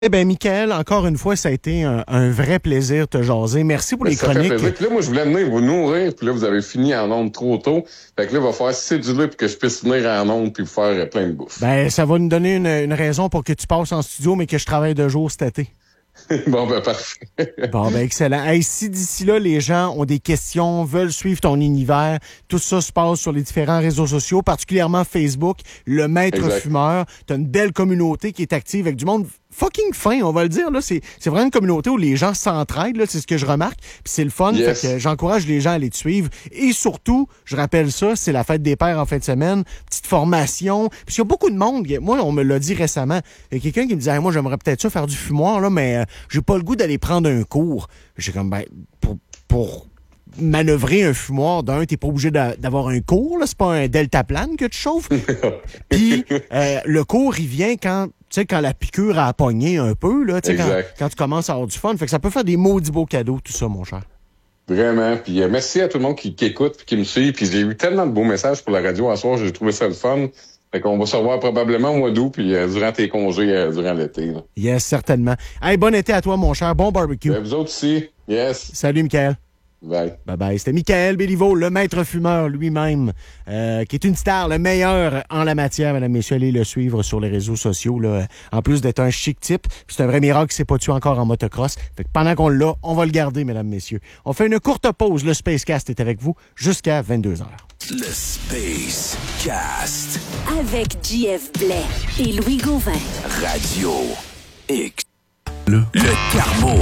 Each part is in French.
Eh bien, Michael, encore une fois, ça a été un vrai plaisir de te jaser. Merci pour les chroniques. Ça fait plaisir. Puis là, moi, je voulais venir vous nourrir, puis là, vous avez fini en ondes trop tôt. Fait que là, il va falloir céduler pour que je puisse venir en ondes puis vous faire plein de bouffe. Ben, ça va nous donner une raison pour que tu passes en studio, mais que je travaille 2 jours cet été. Bon, ben parfait. Bon, ben excellent. Hey, si d'ici là, les gens ont des questions, veulent suivre ton univers, tout ça se passe sur les différents réseaux sociaux, particulièrement Facebook, Le Maître Fumeur. T'as une belle communauté qui est active avec du monde fucking fin, on va le dire. Là, c'est vraiment une communauté où les gens s'entraident, là, c'est ce que je remarque. Puis c'est le fun, Yes. fait que j'encourage les gens à aller te suivre. Et surtout, je rappelle ça, c'est la fête des pères en fin de semaine, petite formation. Puis il y a beaucoup de monde, moi, on me l'a dit récemment, il y a quelqu'un qui me disait, hey, moi, j'aimerais peut-être ça faire du fumoir, là, mais j'ai pas le goût d'aller prendre un cours. J'ai comme, ben, pour manœuvrer un fumoir, t'es pas obligé d'avoir un cours, là, c'est pas un deltaplane que tu chauffes. Puis le cours, il vient quand la piqûre a pogné un peu, là, quand tu commences à avoir du fun. Fait que ça peut faire des maudits beaux cadeaux, tout ça, mon cher. Vraiment. Puis merci à tout le monde qui écoute puis qui me suit. Puis j'ai eu tellement de beaux messages pour la radio à soir, j'ai trouvé ça le fun. Fait qu'on va se revoir probablement au mois d'août puis durant tes congés durant l'été. Là. Yes, certainement. Hey, bon été à toi, mon cher. Bon barbecue. Vous autres aussi. Yes. Salut, Michael. Bye. Bye-bye. C'était Michael Béliveau, le maître fumeur lui-même, qui est une star, le meilleur en la matière, mesdames, messieurs. Allez le suivre sur les réseaux sociaux. Là. En plus d'être un chic type, c'est un vrai miracle qu'il s'est pas tué encore en motocross. Fait que pendant qu'on l'a, on va le garder, mesdames, messieurs. On fait une courte pause. Le Spacecast est avec vous jusqu'à 22h. Le Space Cast. Avec JF Blais et Louis Gauvin. Radio X. Le Carbo.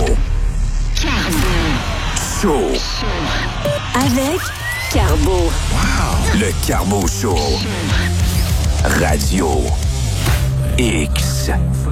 Show. Avec Carbo. Wow. Le Carbo Show. Radio X.